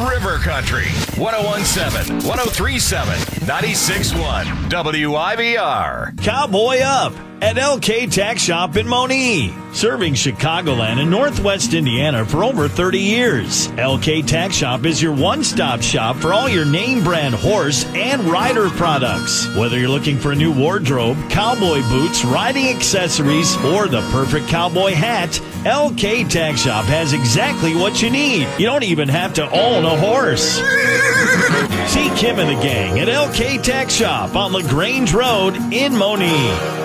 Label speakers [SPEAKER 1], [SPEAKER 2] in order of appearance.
[SPEAKER 1] River Country, 1017, 1037, 96.1 WIBR.
[SPEAKER 2] Cowboy Up at LK Tack Shop in Monee. Serving Chicagoland and Northwest Indiana for over 30 years. LK Tack Shop is your one-stop shop for all your name brand horse and rider products. Whether you're looking for a new wardrobe, cowboy boots, riding accessories, or the perfect cowboy hat, LK Tack Shop has exactly what you need. You don't even have to own a horse. See Kim and the gang at LK Tack Shop on LaGrange Road in Monee.